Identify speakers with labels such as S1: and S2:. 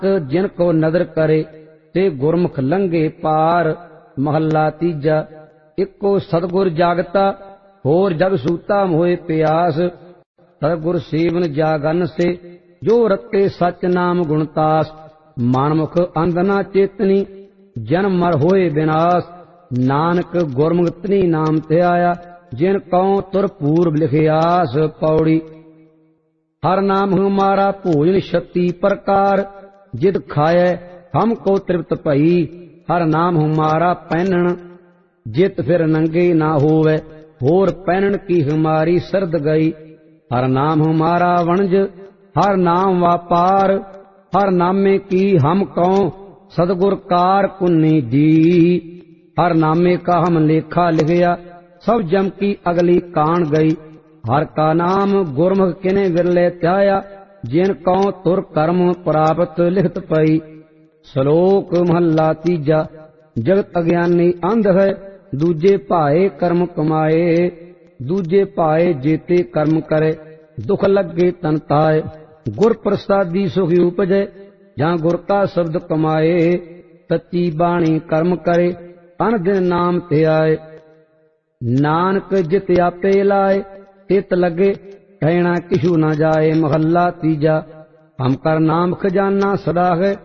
S1: जिन को नदर करे ते गुरमुख लंघे पार। महला तीजा। इको सतगुर जागता होर जग सूता मोए प्यास। सतगुर सेवन जागन से जो रते सच नाम गुणतास। मानमुख अंध न चेतनी जन्म मर होए विनाश। नानक गुरमुख तनी नाम ध्याया जिन कौ तुर पूर्व लिखियास। पौड़ी। हर नाम हमारा भोजन शक्ति प्रकार। जिद खाए हमको तृप्त भई। हर नाम हमारा पहनन जित फिर नंगे ना होवे। होर पहनन की हमारी सर्द गई। हर नाम हमारा वणज हर नाम व्यापार। हर नामे की हम कौं सतगुर कार कुन्नी दी। हर नामे का हम लेखा लिखया सब जम की अगली कान गई। हर का नाम गुरमुख किने विरले त्याया जिन कौ तुर कर्म प्राप्त लिखत पई। श्लोक महला तीजा। जगत अज्ञानी अंध है दूजे भाए कर्म कमाए। दूजे भाए जेते कर्म करे दुख लगे तन ताए। गुर प्रसादी सुखी उपजे जहाँ गुर का शब्द कमाए। सच्ची बाणी कर्म करे अन दिन नाम ध्याए। नानक जित आपे लाए तित लगे कहना किशु न जाए। महला तीजा। हम कर नाम खजाना सदा है